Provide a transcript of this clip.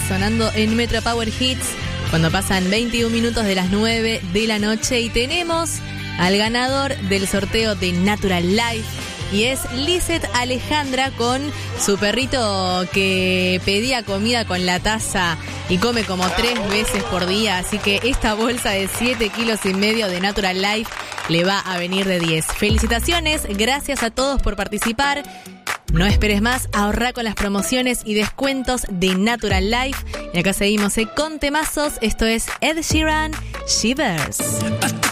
sonando en Metro Power Hits cuando pasan 21 minutos de las 9 de la noche y tenemos al ganador del sorteo de Natural Life y es Lizeth Alejandra con su perrito que pedía comida con la taza y come como 3 veces por día, así que esta bolsa de 7,5 kilos de Natural Life le va a venir de 10. Felicitaciones, gracias a todos por participar. No esperes más, ahorra con las promociones y descuentos de Natural Life. Y acá seguimos con temazos. Esto es Ed Sheeran, Shivers.